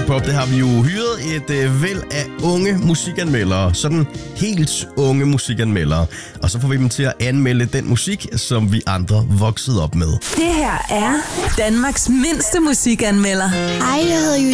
Pop, det har vi jo hyret et væld af unge musikanmeldere. Sådan helt unge musikanmeldere. Og så får vi dem til at anmelde den musik, som vi andre voksede op med. Det her er Danmarks mindste musikanmelder. Hej, jeg hedder